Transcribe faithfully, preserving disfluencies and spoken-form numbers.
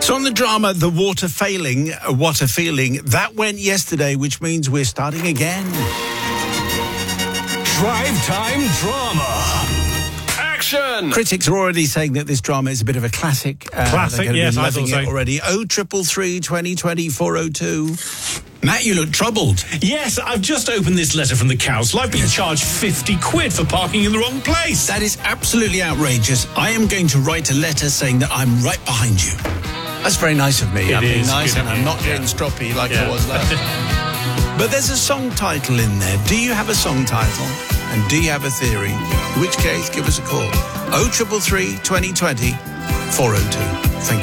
So on the drama, The Water Failing, What a Feeling, that went yesterday, which means we're starting again. Drive Time Drama. Action! Critics are already saying that this drama is a bit of a classic. Uh, Classic, yes, I thought so. it already. oh triple three, twenty twenty, four oh two. Matt, you look troubled. Yes, I've just opened this letter from the council. I've been charged fifty quid for parking in the wrong place. That is absolutely outrageous. I am going to write a letter saying that I'm right behind you. That's very nice of me. It I'm being is nice good and of I'm you, not yeah. getting stroppy like Yeah. I was last time. But there's a song title in there. Do you have a song title? And do you have a theory? In which case, give us a call. oh triple three, twenty twenty, four oh two. Thank you.